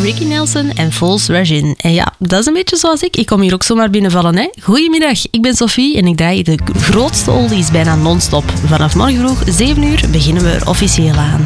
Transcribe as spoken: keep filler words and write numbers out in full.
Ricky Nelson en False Virgin. En ja, dat is een beetje zoals ik. Ik kom hier ook zomaar binnenvallen. Hè. Goedemiddag, ik ben Sophie en ik draai de grootste oldies bijna non-stop. Vanaf morgen vroeg, zeven uur, beginnen we er officieel aan.